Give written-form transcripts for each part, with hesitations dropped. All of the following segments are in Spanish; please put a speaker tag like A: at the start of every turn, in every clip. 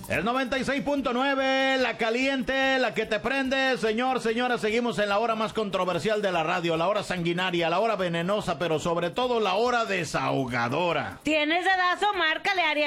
A: El 96.9, la caliente, la que te prende. Señor, señora, seguimos en la hora más controversial de la radio, la hora sanguinaria, la hora venenosa, pero sobre todo la hora desahogadora.
B: ¿Tienes dedazo? Márcale, área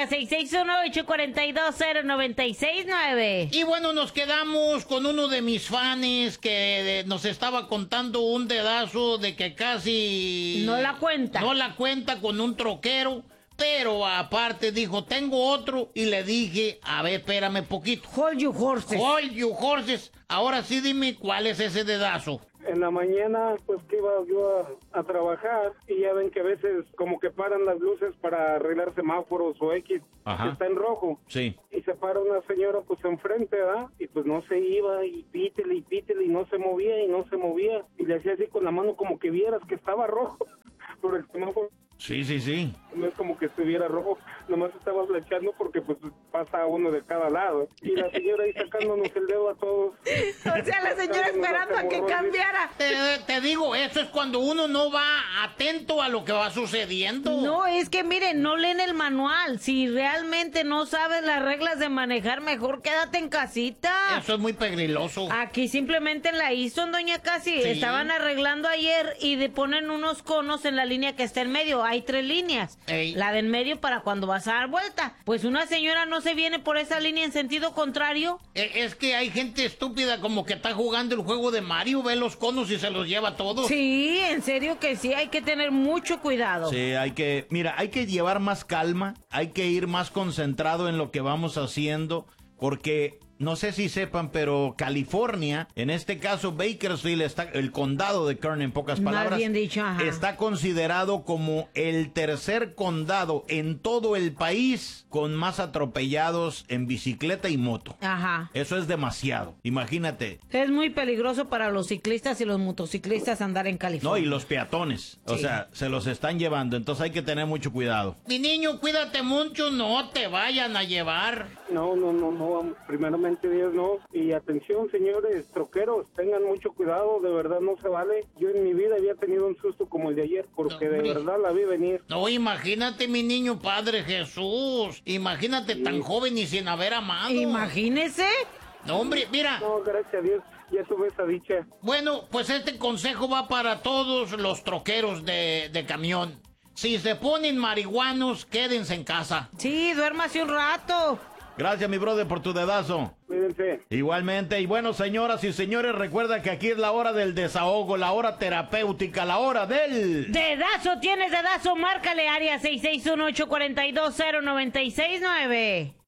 B: 661-842-0969.
C: Y bueno, nos quedamos con uno de mis fans que nos estaba contando un dedazo de que casi...
B: No la cuenta.
C: No la cuenta con un troquero. Pero aparte dijo, tengo otro, y le dije, a ver, espérame poquito.
B: Hold you horses.
C: Hold you horses. Ahora sí dime cuál es ese dedazo.
D: En la mañana, pues que iba yo a trabajar, y ya ven que a veces como que paran las luces para arreglar semáforos o X, que está en rojo.
A: Sí.
D: Y se para una señora pues enfrente, ¿verdad? Y pues no se iba, y pítele, y no se movía, y no se movía. Y le hacía así con la mano como que vieras que estaba rojo por el semáforo.
A: Sí, sí, sí.
D: No es como que estuviera rojo, nomás estaba flechando porque pues pasa uno de cada lado. Y la señora ahí sacándonos el dedo a todos.
B: O sea, la señora esperando a que cambiara.
C: Te digo, eso es cuando uno no va atento a lo que va sucediendo.
B: No, es que miren, no leen el manual. Si realmente no sabes las reglas de manejar, mejor quédate en casita.
C: Eso es muy peligroso.
B: Aquí simplemente en la Easton, doña Casi,
C: Sí.
B: estaban arreglando ayer y ponen unos conos en la línea que está en medio. Hay 3 líneas.
C: Ey.
B: La de en medio para cuando vas a dar vuelta. Pues una señora no se viene por esa línea en sentido contrario.
C: Es que hay gente estúpida como que está jugando el juego de Mario, ve los conos y se los lleva todos.
B: Sí, en serio que sí, hay que tener mucho cuidado.
A: Sí, hay que llevar más calma, hay que ir más concentrado en lo que vamos haciendo, porque no sé si sepan, pero California, en este caso Bakersfield, el condado de Kern, en pocas palabras,
B: Más bien dicho, ajá.
A: está considerado como el tercer condado en todo el país con más atropellados en bicicleta y moto.
B: Ajá.
A: Eso es demasiado, imagínate.
B: Es muy peligroso para los ciclistas y los motociclistas andar en California.
A: No, y los peatones, o
B: Sí.
A: sea, se los están llevando, entonces hay que tener mucho cuidado.
C: Mi niño, cuídate mucho, no te vayan a llevar.
D: No, primeramente Dios no. Y atención, señores troqueros, tengan mucho cuidado, de verdad no se vale. Yo en mi vida había tenido un susto como el de ayer, porque
C: No,
D: de
C: hombre.
D: verdad la vi venir.
C: No, imagínate, mi niño, Padre Jesús. Imagínate tan joven y sin haber amado.
B: Imagínese.
C: No, hombre, mira.
D: No, gracias a Dios, ya tuve esa dicha.
C: Bueno, pues este consejo va para todos los troqueros de camión. Si se ponen marihuanos, quédense en casa.
B: Sí, duérmase un rato.
A: Gracias, mi brother, por tu dedazo.
D: Cuídense.
A: Igualmente, y bueno, señoras y señores, recuerda que aquí es la hora del desahogo, la hora terapéutica, la hora del...
B: Dedazo, tienes dedazo, márcale área 661-842-0969.